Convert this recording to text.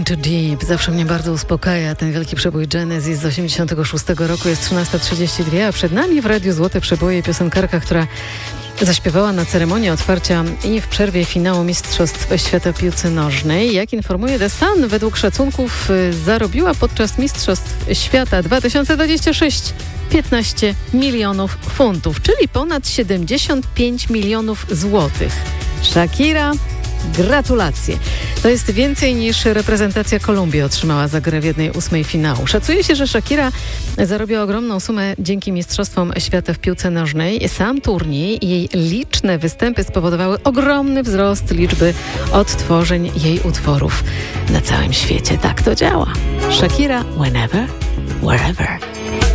Too Deep. Zawsze mnie bardzo uspokaja ten wielki przebój Genesis z 86 roku. Jest 13:32, a przed nami w Radiu Złote Przeboje piosenkarka, która zaśpiewała na ceremonii otwarcia i w przerwie finału Mistrzostw Świata Piłce Nożnej. Jak informuje The Sun, według szacunków zarobiła podczas Mistrzostw Świata 2026 15 milionów funtów, czyli ponad 75 milionów złotych. Shakira, gratulacje. To jest więcej niż reprezentacja Kolumbii otrzymała za grę w 1/8 finału. Szacuje się, że Shakira zarobiła ogromną sumę dzięki Mistrzostwom Świata w piłce nożnej. Sam turniej i jej liczne występy spowodowały ogromny wzrost liczby odtworzeń jej utworów na całym świecie. Tak to działa. Shakira, whenever, wherever.